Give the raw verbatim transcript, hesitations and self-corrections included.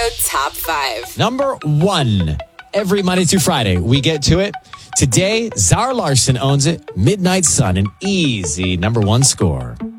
Top five. Number one. Every Monday through Friday, we get to it. Today, Zara Larsson owns it. Midnight Sun, an easy number one score.